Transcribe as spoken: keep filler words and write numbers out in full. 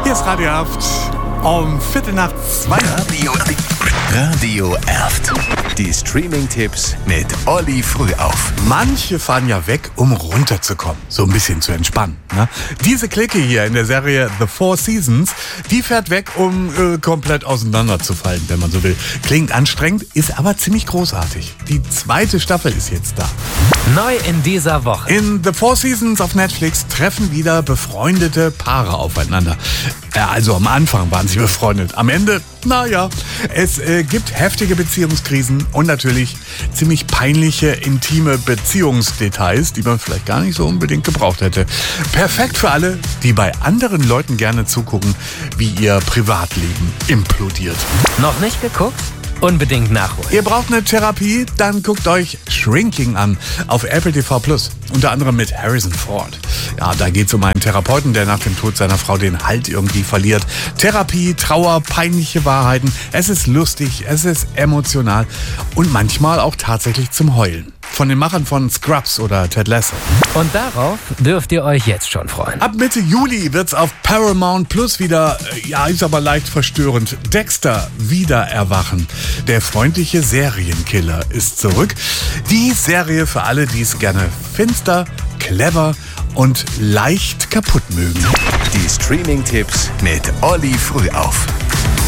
Hier ist Radio Erft um Viertel nach zwei. Radio, Radio Erft. Die Streaming-Tipps mit Olli Frühauf. Manche fahren ja weg, um runterzukommen, so ein bisschen zu entspannen. Ne? Diese Clique hier in der Serie The Four Seasons, die fährt weg, um äh, komplett auseinanderzufallen, wenn man so will. Klingt anstrengend, ist aber ziemlich großartig. Die zweite Staffel ist jetzt da. Neu in dieser Woche. In The Four Seasons auf Netflix treffen wieder befreundete Paare aufeinander. Ja, also am Anfang waren sie befreundet. Am Ende, naja, es äh, gibt heftige Beziehungskrisen und natürlich ziemlich peinliche, intime Beziehungsdetails, die man vielleicht gar nicht so unbedingt gebraucht hätte. Perfekt für alle, die bei anderen Leuten gerne zugucken, wie ihr Privatleben implodiert. Noch nicht geguckt? Unbedingt nachholen. Ihr braucht eine Therapie? Dann guckt euch Shrinking an auf Apple T V Plus. Unter anderem mit Harrison Ford. Ja, da geht es um einen Therapeuten, der nach dem Tod seiner Frau den Halt irgendwie verliert. Therapie, Trauer, peinliche Wahrheiten. Es ist lustig, es ist emotional und manchmal auch tatsächlich zum Heulen. Von den Machern von Scrubs oder Ted Lasso. Und darauf dürft ihr euch jetzt schon freuen. Ab Mitte Juli wird's auf Paramount Plus wieder, ja, ist aber leicht verstörend, Dexter wieder erwachen. Der freundliche Serienkiller ist zurück. Die Serie für alle, die es gerne finster, clever und leicht kaputt mögen. Die Streaming-Tipps mit Olli Frühauf.